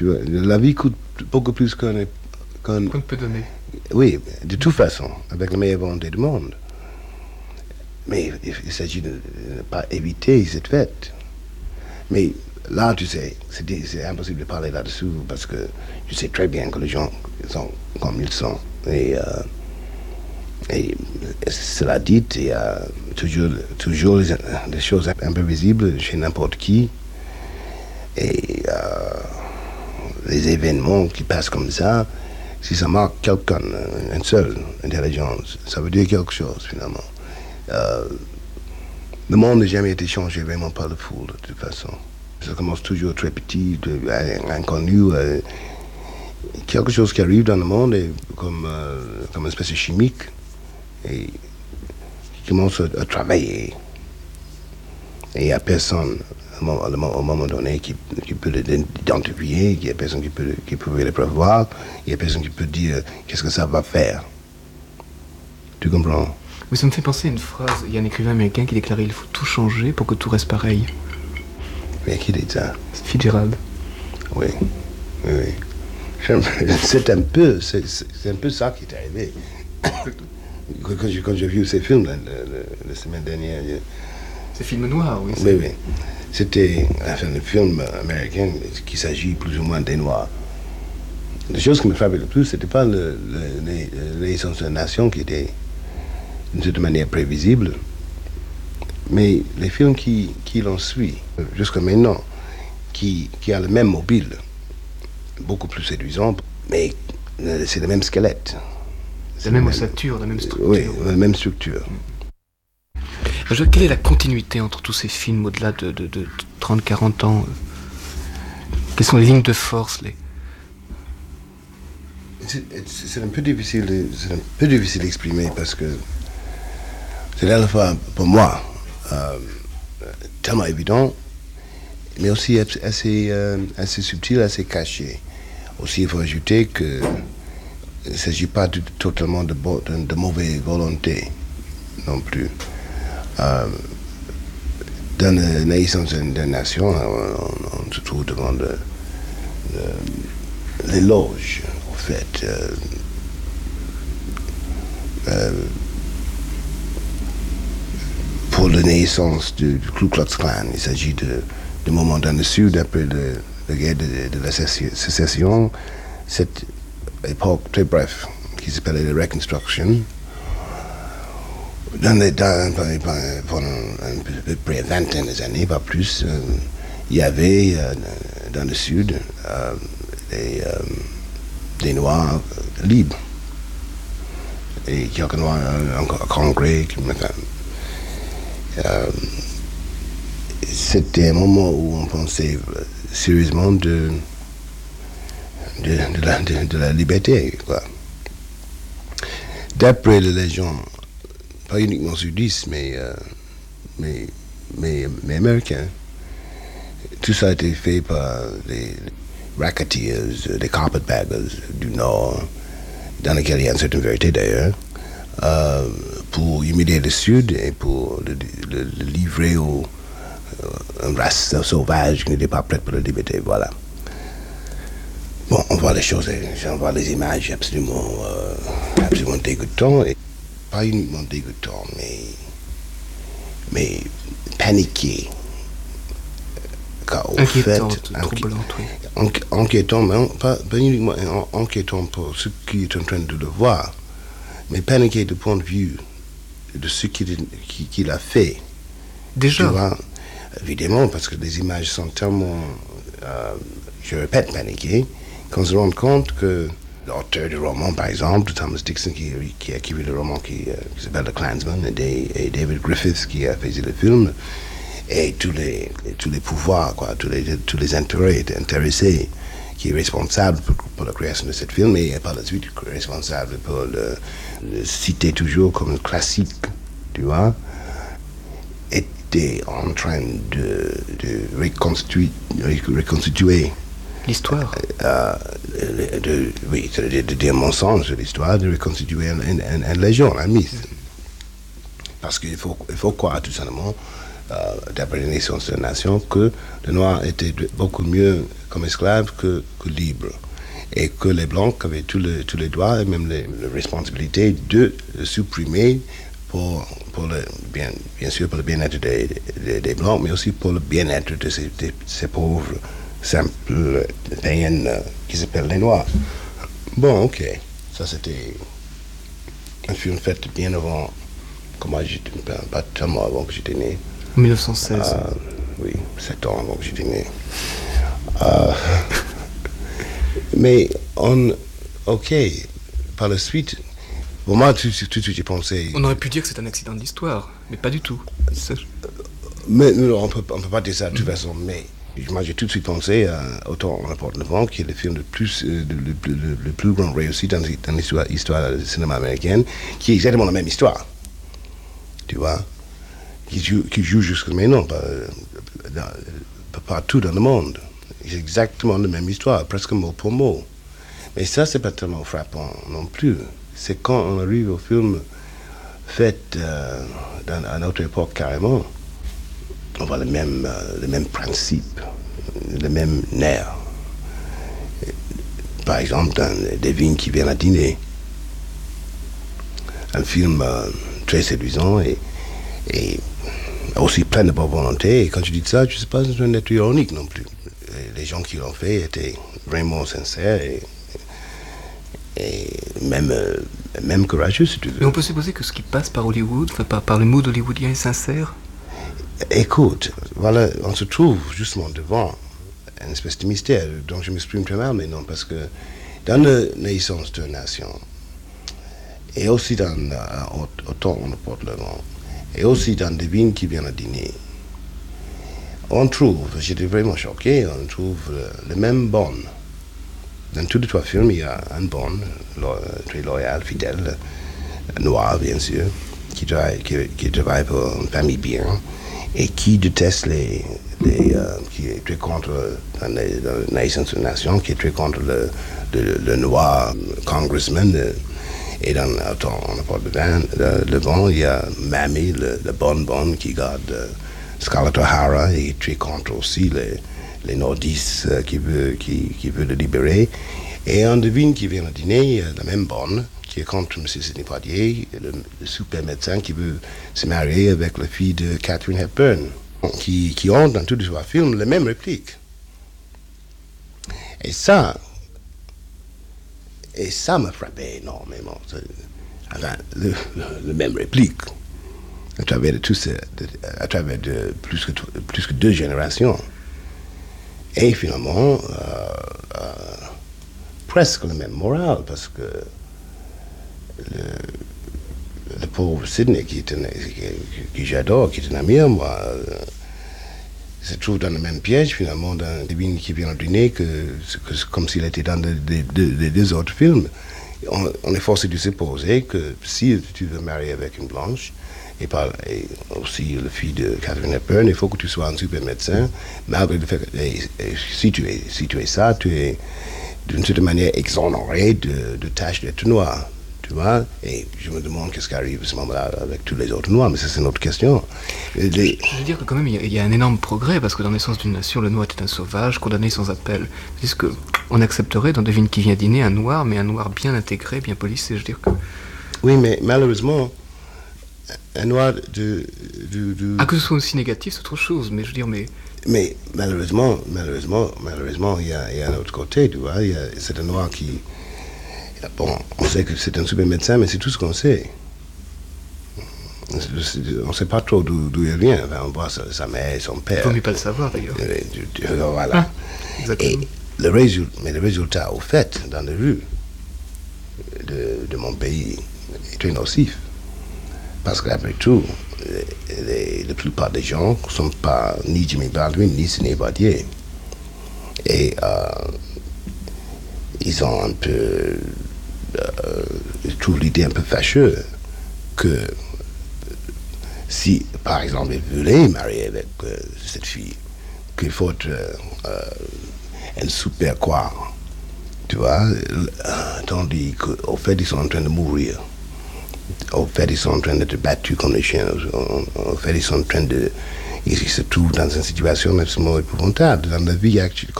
Tu vois, la vie coûte beaucoup plus qu'on Qu'on ne peut donner. Oui, de toute façon, avec la meilleure volonté du monde. Mais il s'agit de ne pas éviter cette fête. Mais là, tu sais, c'est impossible de parler là-dessus parce que tu sais très bien que les gens sont comme ils sont. Et cela dit, il y a toujours des choses imprévisibles chez n'importe qui. Et les événements qui passent comme ça, si ça marque quelqu'un, une seule intelligence, ça veut dire quelque chose finalement. Le monde n'a jamais été changé vraiment par le foule, de toute façon. Ça commence toujours très petit, inconnu. Quelque chose qui arrive dans le monde est comme une espèce de chimique et qui commence à travailler. Et il n'y a personne, au moment donné, qui peut l'identifier, il n'y a personne qui peut le prévoir, il n'y a personne qui peut dire qu'est-ce que ça va faire. Tu comprends? Mais ça me fait penser à une phrase. Il y a un écrivain américain qui déclarait il faut tout changer pour que tout reste pareil. Mais qui dit ça? Fitzgerald. Oui. C'est un peu ça qui est arrivé. Quand j'ai vu ces films la semaine dernière. Ces films noirs, oui. Oui. C'était un film américain qui s'agit plus ou moins des Noirs. La chose qui me frappait le plus, c'était pas l'essence de la nation qui était d'une certaine manière prévisible, mais les films qui l'ont suivi jusqu'à maintenant, qui a le même mobile, beaucoup plus séduisant, mais c'est le même squelette. La même ossature, la même structure. Oui, la même structure. Quelle est la continuité entre tous ces films au-delà de 30-40 ans? Quelles sont les lignes de force C'est un peu difficile d'exprimer parce que c'est à la fois pour moi tellement évident, mais aussi assez subtil, assez caché. Aussi, il faut ajouter qu'il ne s'agit pas totalement de mauvaise volonté non plus. Dans la naissance d'une nation, on se trouve devant l'éloge, en fait. Pour la naissance du Ku Klux Klan, il s'agit de moments dans le Sud après la guerre de la sécession, cette époque très brève qui s'appelait la Reconstruction. Pendant à peu près 21 années, pas plus, il y avait dans le Sud des Noirs libres et quelques Noirs en Congrès. C'était un moment où on pensait sérieusement de la liberté, quoi. D'après les légendes, pas uniquement sudistes, mais américains, tout ça a été fait par les racketeers, les carpetbaggers du Nord, dans lesquels il y a une certaine vérité d'ailleurs, pour humilier le Sud et pour le livrer à une race sauvage qui n'était pas prête pour la liberté, voilà. Bon, on voit les choses, on voit les images absolument dégoûtantes, et pas uniquement dégoûtantes, mais paniquées. Inquiétantes, troublantes, oui. Inquiétant, mais pas uniquement inquiétant pour ceux qui sont en train de le voir, mais paniqué du point de vue de ce qu'il a fait. Déjà. Tu vois, évidemment, parce que les images sont tellement, je répète, paniquées, qu'on se rend compte que l'auteur du roman, par exemple, Thomas Dixon, qui a écrit le roman qui s'appelle The Klansman, et David Griffiths, qui a fait le film, et tous les pouvoirs, quoi, tous les intérêts intéressés, qui est responsable pour la création de ce film, et par la suite responsable pour le citer toujours comme un classique, tu vois, était en train de reconstituer l'histoire. Oui, de dire mensonge de l'histoire, de reconstituer une légende, un mythe. Parce qu'il faut croire tout simplement d'après les naissances de la nation, que les Noirs étaient beaucoup mieux comme esclaves que libres. Et que les Blancs avaient tous les droits et même les responsabilités de supprimer pour bien sûr pour le bien-être des Blancs, mais aussi pour le bien-être de ces pauvres, simples païennes qui s'appellent les Noirs. Bon, ok. Ça, c'était un film fait bien avant, pas tellement avant que j'étais né. En 1916. Oui, 7 ans avant que j'étais né. Mais ok, par la suite, pour moi, tout de suite, j'ai pensé... On aurait pu dire que c'est un accident de l'histoire, mais pas du tout. Mais on peut pas dire ça de toute façon, mais moi, j'ai tout de suite pensé à Autant on apporte le vent, qui est le film le plus grand réussi dans l'histoire du cinéma américain, qui est exactement la même histoire, tu vois, qui joue jusqu'à maintenant, partout dans le monde. C'est exactement la même histoire, presque mot pour mot. Mais ça, c'est pas tellement frappant non plus. C'est quand on arrive au film fait à notre époque carrément, on voit le même principe, le même nerf. Par exemple, dans Devine qui vient à dîner, un film très séduisant et aussi plein de bonne volonté. Et quand je dis ça, je ne sais pas si c'est un être ironique non plus. Les gens qui l'ont fait étaient vraiment sincères et même courageux, si tu veux. Mais on peut supposer que ce qui passe par Hollywood, par le mood hollywoodien, est sincère. Écoute, voilà, on se trouve justement devant une espèce de mystère, dont je m'exprime très mal maintenant, parce que dans la naissance de la nation, et aussi dans Autant on apporte le vent, et aussi dans Devine qui vient à dîner, on trouve, j'étais vraiment choqué, on trouve le même bonne. Dans tous les 3 films, il y a un bonne, très loyal, fidèle, noir bien sûr, qui travaille pour une famille bien, et qui déteste qui est très contre, dans la naissance de la nation, qui est très contre le noir congressman. Et dans Autant on apporte le vent, il y a Mamie, le bonne qui garde Scarlett O'Hara, et très contre aussi les nordistes qui veut le libérer. Et on devine qui vient à dîner, la même bonne, qui est contre M. Sidney Poitier, le super médecin qui veut se marier avec la fille de Katharine Hepburn, qui ont dans tous les 3 films les mêmes répliques. Et ça m'a frappé énormément. Enfin, le même réplique, à travers plus que 2 générations. Et finalement, presque la même morale, parce que le pauvre Sidney, qui j'adore, qui est un ami à moi, se trouve dans le même piège, finalement, dans Devine qui vient à dîner, comme s'il était dans les 2 autres films. On est forcé de supposer que si tu veux marier avec une blanche, et aussi la fille de Katharine Hepburn, il faut que tu sois un super médecin, malgré le fait que si tu es ça, tu es d'une certaine manière exonéré de tâches d'être noir. Tu vois, et je me demande qu'est-ce qui arrive à ce moment-là avec tous les autres noirs, mais ça c'est une autre question. Je veux dire que quand même il y a un énorme progrès, parce que dans Naissance d'une nation, le noir était un sauvage, condamné sans appel. Puisque on accepterait dans Devine qui vient dîner un noir, mais un noir bien intégré, bien policé, je veux dire que... Oui, mais malheureusement, un noir que ce soit aussi négatif, c'est autre chose, mais je veux dire, Mais malheureusement, il y a un autre côté, tu vois, c'est un noir qui... Bon, on sait que c'est un super médecin, mais c'est tout ce qu'on sait. On ne sait pas trop d'où il vient. Enfin, on voit sa mère et son père. Il vaut mieux pas le savoir, d'ailleurs. Voilà. Exactement. Mais le résultat, au fait, dans les rues de mon pays, est très nocif. Parce qu'après tout, la plupart des gens ne sont pas ni Jimmy Baldwin, ni Sidney Poitier. Et ils ont un peu... je trouve l'idée un peu fâcheuse que si, par exemple, ils voulaient marier avec cette fille, qu'il faut être un super quoi, tu vois, tandis qu'au fait, ils sont en train de mourir. Au fait, ils sont en train d'être battus comme les chiens. Au fait, ils sont en train de... il se trouve dans une situation absolument épouvantable. Dans la vie actuelle,